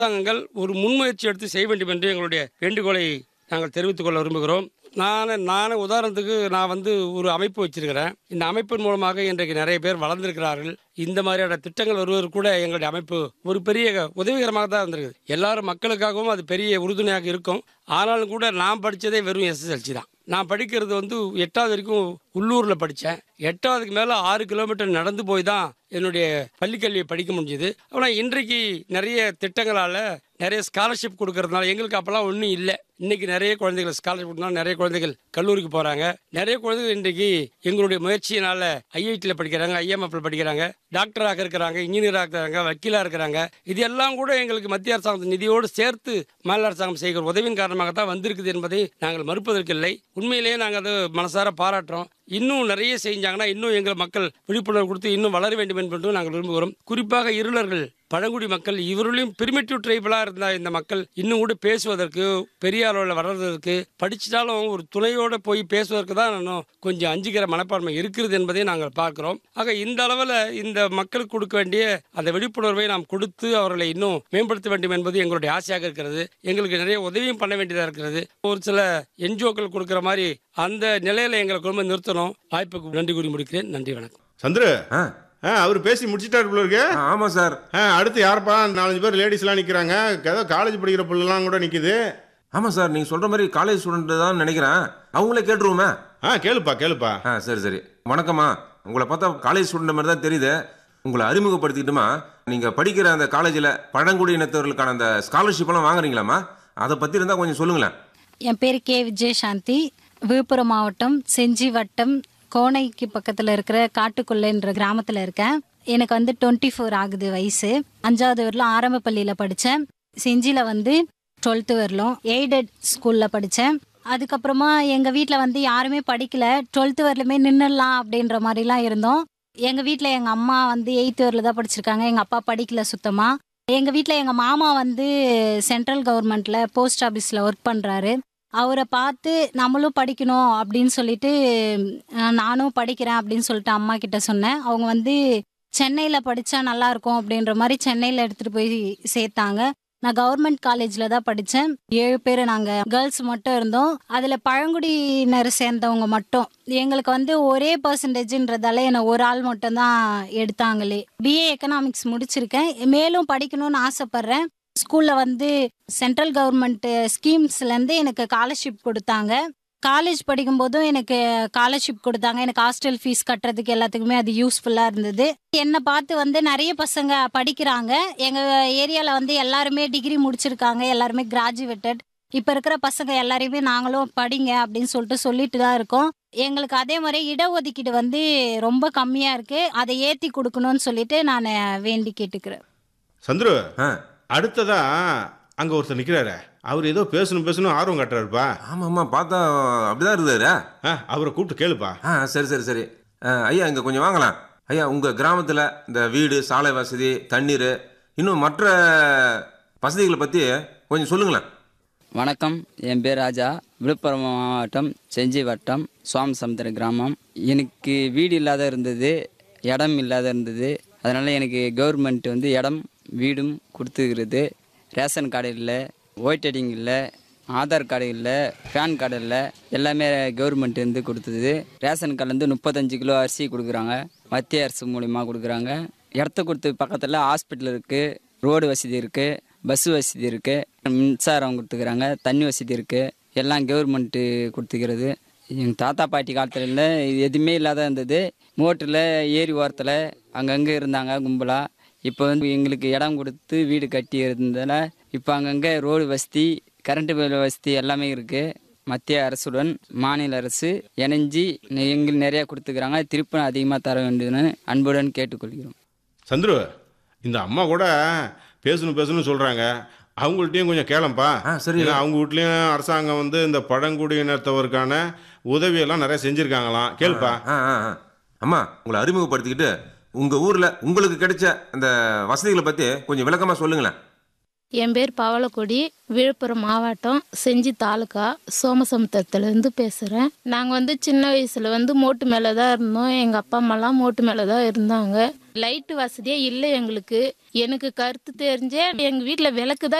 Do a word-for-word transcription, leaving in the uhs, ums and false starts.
அரசாங்கங்கள் ஒரு முன்முயற்சி எடுத்து செய்ய வேண்டும் என்று எங்களுடைய வேண்டுகோளை நாங்கள் தெரிவித்துக் கொள்ள விரும்புகிறோம். நான் நான் உதாரணத்துக்கு நான் வந்து ஒரு அமைப்பு வச்சிருக்கிறேன். இந்த அமைப்பின் மூலமாக இன்றைக்கு நிறைய பேர் வளர்ந்திருக்கிறார்கள். இந்த மாதிரியான திட்டங்கள் வருவது கூட எங்களுடைய அமைப்பு ஒரு பெரிய உதவிகரமாக தான் இருந்திருக்கு. எல்லாரும் மக்களுக்காகவும் அது பெரிய உறுதுணையாக இருக்கும். ஆனாலும் கூட நான் படித்ததே வெறும் எஸ்எஸ்எல்சி தான். நான் படிக்கிறது வந்து எட்டாவது வரைக்கும் உள்ளூரில் படித்தேன். எட்டாவதுக்கு மேலே ஆறு கிலோமீட்டர் நடந்து போய் தான் என்னுடைய பள்ளிக்கல்வியை படிக்க முடிஞ்சுது. ஆனால் இன்றைக்கு நிறைய திட்டங்களால் நிறைய ஸ்காலர்ஷிப் கொடுக்கறதுனால எங்களுக்கு அப்போல்லாம் ஒன்றும் இல்லை. இன்னைக்கு நிறைய குழந்தைகள் ஸ்காலர்ஷிப் கொடுத்தனால நிறைய குழந்தைகள் கல்லூரிக்கு போகிறாங்க. நிறைய குழந்தைகள் இன்றைக்கு எங்களுடைய முயற்சியினால் ஐஐடியில் படிக்கிறாங்க, ஐஎம்எஃப்ல படிக்கிறாங்க, டாக்டராக இருக்கிறாங்க, இன்ஜினியராக இருக்கிறாங்க, வக்கீலாக இருக்கிறாங்க. இது எல்லாம் கூட எங்களுக்கு மத்திய அரசாங்கத்தின் நிதியோடு சேர்த்து மாநில அரசாங்கம் செய்கிற உதவியின் காரணமாக தான் வந்திருக்குது என்பதை நாங்கள் மறுப்பதற்கில்லை. உண்மையிலேயே நாங்கள் அதை மனசார பாராட்டுறோம். இன்னும் நிறைய செஞ்சாங்கன்னா இன்னும் எங்கள் மக்கள் விழிப்புணர்வு கொடுத்து இன்னும் வளர வேண்டும் என்று நாங்கள் விரும்புகிறோம். குறிப்பாக இருளர்கள், பழங்குடி மக்கள், இவர்களையும் பிரிமிட்டிவ் ட்ரைபலாக இருந்த இந்த மக்கள் இன்னும் கூட பேசுவதற்கு, பெரிய அளவில் வளர்றதுக்கு, படிச்சிட்டாலும் ஒரு துணையோடு போய் பேசுவதற்கு தான் இன்னும் கொஞ்சம் அஞ்சுகிற மனப்பான்மை இருக்கிறது என்பதை நாங்கள் பார்க்கிறோம். ஆக இந்த அளவில் இந்த மக்களுக்கு கொடுக்க வேண்டிய அந்த விழிப்புணர்வை நாம் கொடுத்து அவர்களை இன்னும் மேம்படுத்த வேண்டும் என்பது எங்களுடைய ஆசையாக இருக்கிறது. எங்களுக்கு நிறைய உதவியும் பண்ண வேண்டியதாக இருக்கிறது. ஒரு சில என்ஜிஓக்கள் கொடுக்குற மாதிரி அந்த நிலையில எங்களை கொண்டு நிறுத்தணும். வாய்ப்புக்கு நன்றி கூறி முடிக்கிறேன். நன்றி, வணக்கம். சந்திர, அவர் பேசி முடிச்சிட்டாரு போல இருக்கு. ஆமா சார். அடுத்து யாருப்பா? நாலஞ்சு பேர் லேடிஸ் எல்லாம் நிக்கிறாங்க. ஏதோ காலேஜ் படிக்கிற பிள்ளைலாம் கூட நிக்குது. ஆமா சார், நீங்க சொல்ற மாதிரி காலேஜ் ஸ்டூடெண்ட் தான் நினைக்கிறேன். அவங்களே கேட்டுருவோமே. ஆ கேளுப்பா கேளுப்பா. ஆ சரி சரி. வணக்கம்மா. உங்களை பார்த்தா காலேஜ் ஸ்டூடெண்ட் மாதிரி தான் தெரியுது. உங்களை அறிமுகப்படுத்திக்கிட்டுமா, நீங்க படிக்கிற அந்த காலேஜில் பழங்குடியினத்தவர்களுக்கான அந்த ஸ்காலர்ஷிப் எல்லாம் வாங்குறீங்களாம்மா? அதை பத்தி இருந்தா கொஞ்சம் சொல்லுங்களேன். என் பேர் கே விஜயசாந்தி. விழுப்புரம் மாவட்டம் செஞ்சி வட்டம் கோணைக்கு பக்கத்தில் இருக்கிற காட்டுக்குள்ளைன்ற கிராமத்தில் இருக்கேன். எனக்கு வந்து டுவெண்ட்டி ஃபோர் ஆகுது வயசு. அஞ்சாவது வரலும் ஆரம்ப பள்ளியில் படித்தேன். செஞ்சியில் வந்து டுவெல்த்து வரலும் எய்டட் ஸ்கூலில் படித்தேன். அதுக்கப்புறமா எங்கள் வீட்டில் வந்து யாருமே படிக்கல. டுவெல்த்து வரலுமே நின்றுடலாம் அப்படின்ற மாதிரிலாம் இருந்தோம். எங்கள் வீட்டில் எங்கள் அம்மா வந்து எயித்து வரல தான் படிச்சிருக்காங்க. எங்கள் அப்பா படிக்கல சுத்தமாக. எங்கள் வீட்டில் எங்கள் மாமா வந்து சென்ட்ரல் கவர்மெண்ட்டில் போஸ்ட் ஆஃபீஸில் ஒர்க் பண்ணுறாரு. அவரை பார்த்து நம்மளும் படிக்கணும் அப்படின்னு சொல்லிட்டு நானும் படிக்கிறேன் அப்படின்னு சொல்லிட்டு அம்மா கிட்ட சொன்னேன். அவங்க வந்து சென்னையில் படித்தா நல்லாயிருக்கும் அப்படின்ற மாதிரி சென்னையில் எடுத்துகிட்டு போய் சேர்த்தாங்க. நான் கவர்மெண்ட் காலேஜில் தான் படித்தேன். ஏழு பேர் நாங்கள் கேர்ள்ஸ் மட்டும் இருந்தோம். அதில் பழங்குடியினர் சேர்ந்தவங்க மட்டும். எங்களுக்கு வந்து ஒரே பர்சன்டேஜ்ன்றதால என்னை ஒரு ஆள் மட்டும் தான் எடுத்தாங்களே. பிஏ எக்கனாமிக்ஸ் முடிச்சிருக்கேன். மேலும் படிக்கணும்னு ஆசைப்பட்றேன். ஸ்கூலில் வந்து சென்ட்ரல் கவர்மெண்ட் ஸ்கீம்ஸ்லேருந்து எனக்கு ஸ்காலர்ஷிப் கொடுத்தாங்க. காலேஜ் படிக்கும்போதும் எனக்கு ஸ்காலர்ஷிப் கொடுத்தாங்க. எனக்கு ஹாஸ்டல் ஃபீஸ் கட்டுறதுக்கு எல்லாத்துக்குமே அது யூஸ்ஃபுல்லாக இருந்தது. என்னை பார்த்து வந்து நிறைய பசங்க படிக்கிறாங்க. எங்கள் ஏரியாவில் வந்து எல்லாருமே டிகிரி முடிச்சிருக்காங்க, எல்லாருமே கிராஜுவேட்டட். இப்போ இருக்கிற பசங்க எல்லாரையுமே நாங்களும் படிங்க அப்படின்னு சொல்லிட்டு சொல்லிட்டு தான் இருக்கோம். எங்களுக்கு அதே மாதிரி இடஒதுக்கீடு வந்து ரொம்ப கம்மியாக இருக்குது. அதை ஏற்றி கொடுக்கணும்னு சொல்லிட்டு நான் வேண்டி கேட்டுக்கிறேன். சந்துரு, அடுத்ததா அங்க ஒருத்தர் நிக்கிறாரு. அவர் ஏதோ பேசணும் பேசணும் ஆர்வம் காட்டுறாருப்பா. ஆமா ஆமா, பார்த்தா அப்படிதான் இருந்தாரு. அவரை கூப்பிட்டு கேளுப்பா. ஆ சரி சரி சரி. ஐயா இங்க கொஞ்சம் வாங்கலாம். ஐயா, உங்க கிராமத்துல இந்த வீடு, சாலை வசதி, தண்ணீர், இன்னும் மற்ற வசதிகளை பத்தி கொஞ்சம் சொல்லுங்களேன். வணக்கம், என் பேர் ராஜா. விழுப்புரம் மாவட்டம் செஞ்சி வட்டம் சுவாமசமுத்திர கிராமம். எனக்கு வீடு இல்லாத இருந்தது, இடம் இல்லாத இருந்தது. அதனால் எனக்கு கவர்மெண்ட் வந்து இடம் வீடும் கொடுத்துக்கிறது. ரேஷன் கார்டு இல்லை, ஓய்டடிங் இல்லை, ஆதார் கார்டு இல்லை, பேன் கார்டு இல்லை, எல்லாமே கவர்மெண்ட் வந்து கொடுத்தது. ரேஷன் கார்டுலேருந்து முப்பத்தஞ்சு கிலோ அரிசி கொடுக்குறாங்க, மத்திய அரசு மூலிமா கொடுக்குறாங்க. இடத்த கொடுத்து பக்கத்தில் ஹாஸ்பிட்டல் இருக்குது, ரோடு வசதி இருக்குது, பஸ் வசதி இருக்குது, மின்சாரம் கொடுத்துக்கிறாங்க, தண்ணி வசதி இருக்குது. எல்லாம் கவர்மெண்ட்டு கொடுத்துக்கிறது. எங்கள் தாத்தா பாட்டி காலத்தில் எதுவுமே இல்லாத இருந்தது. மோட்டரில் ஏரி ஓரத்தில் அங்கங்கே இருந்தாங்க கும்பலாக. இப்போ வந்து எங்களுக்கு இடம் கொடுத்து வீடு கட்டி இருந்ததால் இப்போ அங்கங்கே ரோடு வசதி, கரண்ட்டு பில் வசதி எல்லாமே இருக்குது. மத்திய அரசுடன் மாநில அரசு இணைஞ்சி எங்களுக்கு நிறையா கொடுத்துக்கிறாங்க. திருப்பி அதிகமாக தர வேண்டும்னு அன்புடன் கேட்டுக்கொள்கிறோம். சந்துரு, இந்த அம்மா கூட பேசணும் பேசணும்னு சொல்கிறாங்க. அவங்கள்ட்டையும் கொஞ்சம் கேளம்பா. சரி. அவங்க வீட்லேயும் அரசாங்கம் வந்து இந்த பழங்குடியினத்தவருக்கான உதவியெல்லாம் நிறைய செஞ்சுருக்காங்களாம். கேளுப்பா. அம்மா, உங்களை அறிமுகப்படுத்திக்கிட்டு உங்கள் ஊரில் உங்களுக்கு கிடைச்ச அந்த வசதிகளை பற்றி கொஞ்சம் விளக்கமாக சொல்லுங்களேன். என் பேர் பவளக்கொடி, விழுப்புரம் மாவட்டம் செஞ்சி தாலுக்கா சோமசமுத்திரத்துலேருந்து பேசுகிறேன். நாங்கள் வந்து சின்ன வயசில் வந்து மோட்டு மேலே தான் இருந்தோம். எங்கள் அப்பா அம்மாலாம் மோட்டு மேலே தான் இருந்தாங்க. லைட்டு வசதியே இல்லை எங்களுக்கு. எனக்கு கருத்து தெரிஞ்சே எங்கள் வீட்டில் விளக்கு தான்